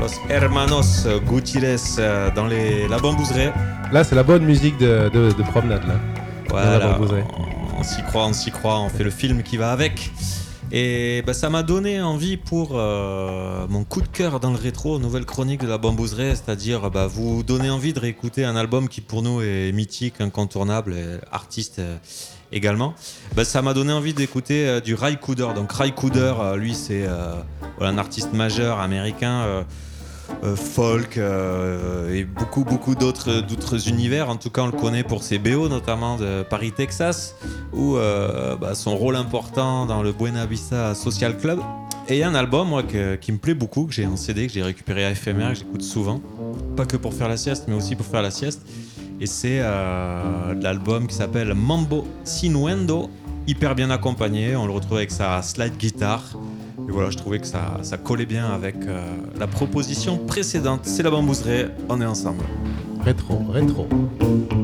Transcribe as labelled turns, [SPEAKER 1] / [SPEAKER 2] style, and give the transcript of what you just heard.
[SPEAKER 1] Los Hermanos Gutiérrez dans la bambouseraie.
[SPEAKER 2] Là, c'est la bonne musique de promenade, là.
[SPEAKER 1] Voilà, on s'y croit, on fait le film qui va avec. Et ça m'a donné envie pour mon coup de cœur dans le rétro, nouvelle chronique de la bambouseraie, c'est-à-dire vous donner envie de réécouter un album qui pour nous est mythique, incontournable, et artiste également. Ça m'a donné envie d'écouter du Ry Cooder. Donc Ry Cooder, lui c'est un artiste majeur américain, folk et beaucoup d'autres univers. En tout cas on le connaît pour ses BO, notamment de Paris Texas, ou son rôle important dans le Buena Vista Social Club. Et il y a un album qui me plaît beaucoup, que j'ai en CD, que j'ai récupéré à FMR, que j'écoute souvent, pas que pour faire la sieste mais aussi pour faire la sieste. Et c'est l'album qui s'appelle Mambo Sinuendo, hyper bien accompagné. On le retrouve avec sa slide guitare. Et voilà, je trouvais que ça collait bien avec la proposition précédente. C'est la bambouseraie, on est ensemble.
[SPEAKER 2] Rétro.